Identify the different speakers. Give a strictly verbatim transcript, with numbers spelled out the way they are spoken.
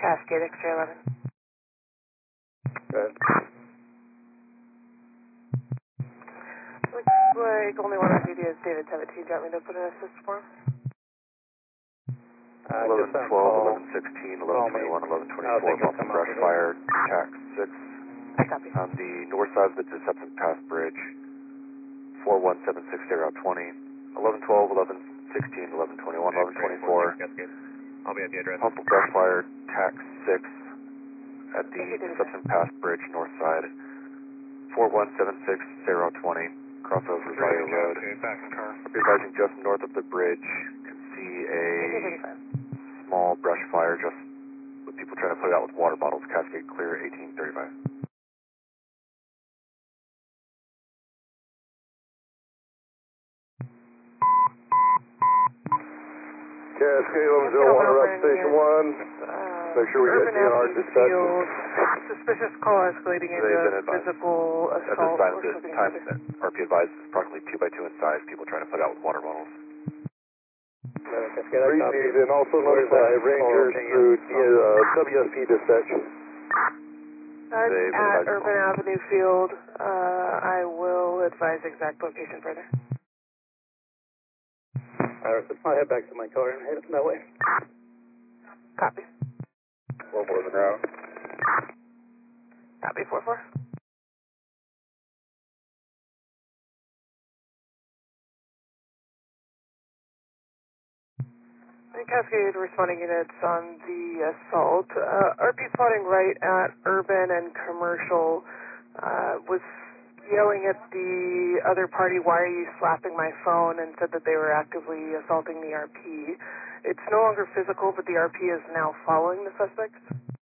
Speaker 1: Cascade X J eleven.
Speaker 2: Good.
Speaker 1: Looks like only one on duty is David Tevitt. You got me to put an assist for him?
Speaker 2: Uh,
Speaker 3: eleven
Speaker 2: just
Speaker 3: twelve,
Speaker 2: call,
Speaker 3: eleven sixteen, eleven twenty-one, eleven twenty-four, multiple
Speaker 2: come
Speaker 3: brush
Speaker 2: up with
Speaker 3: fire, tax six
Speaker 1: I copy.
Speaker 3: on the north side of the Deception Pass Bridge, four one seven six zero twenty, eleven twelve, eleven sixteen, eleven twenty-one, eleven twenty-four,
Speaker 2: I'll be at the address.
Speaker 3: multiple brush fire, tax six at the Deception Pass Bridge, north side, four one seven six zero twenty, crossover Via Road.
Speaker 2: Back in the car.
Speaker 3: I'll be advising just north of the bridge, you can see a small brush fire just with people trying to put it out with water bottles. Cascade clear, eighteen thirty-five.
Speaker 2: Cascade eleven zero one, around station one.
Speaker 1: Uh,
Speaker 2: Make sure we get
Speaker 1: Urban
Speaker 2: D N R
Speaker 1: Avenue
Speaker 2: dispatch.
Speaker 1: Field. Suspicious call escalating
Speaker 3: They've been
Speaker 1: into
Speaker 3: advised.
Speaker 1: physical
Speaker 3: At this
Speaker 1: assault
Speaker 3: time,
Speaker 1: or
Speaker 3: this
Speaker 1: something.
Speaker 3: time that R P advised is approximately two by two in size, people trying to put it out with water bottles.
Speaker 2: Three need and also notify Rangers through uh, W S P dispatch.
Speaker 1: I'm
Speaker 3: They've
Speaker 1: at
Speaker 3: advised
Speaker 1: Urban
Speaker 3: call.
Speaker 1: Avenue Field. Uh, I will advise exact location further.
Speaker 2: Iris, I'll head back to my car and head up that way.
Speaker 1: Copy.
Speaker 2: Four four the ground.
Speaker 1: Copy, four four. Cascade responding units on the assault. Uh, R P plotting right at Urban and Commercial uh, was yelling at the other party, "Why are you slapping my phone?" and said that they were actively assaulting the R P. It's no longer physical, but the R P is now following the suspects.